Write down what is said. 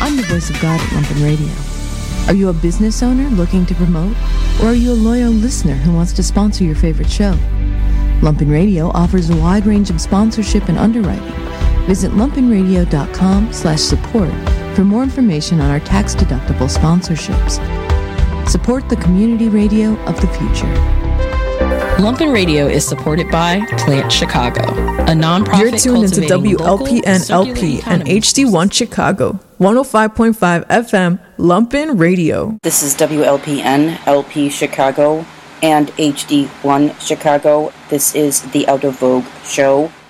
I'm the voice of God at Lumpen Radio. Are you a business owner looking to promote? Or are you a loyal listener who wants to sponsor your favorite show? Lumpen Radio offers a wide range of sponsorship and underwriting. Visit lumpenradio.com/support for more information on our tax-deductible sponsorships. Support the community radio of the future. Lumpen Radio is supported by Plant Chicago, a nonprofit. You're tuned into WLPN LP and HD1 Chicago, 105.5 FM, Lumpen Radio. This is WLPN LP Chicago and HD1 Chicago. This is the Out of Vogue show.